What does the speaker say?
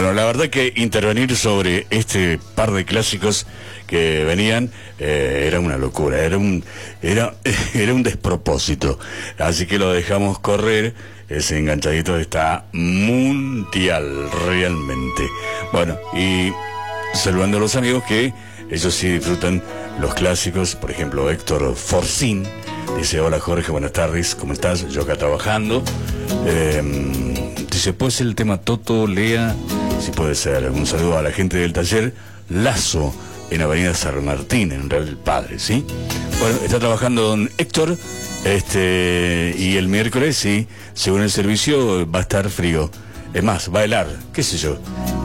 Bueno, la verdad que intervenir sobre este par de clásicos que venían era una locura, era un despropósito. Así que lo dejamos correr. Ese enganchadito está mundial, realmente. Bueno, y saludando a los amigos que ellos sí disfrutan los clásicos. Por ejemplo, Héctor Forcín dice: hola Jorge, buenas tardes, ¿cómo estás? Yo acá trabajando. Dice: ¿puede ser el tema Toto, Lea? Sí, puede ser. Un saludo a la gente del taller Lazo en Avenida San Martín, en Real del Padre, ¿sí? Bueno, está trabajando don Héctor, y el miércoles, sí, según el servicio, va a estar frío. Es más, va a helar, qué sé yo.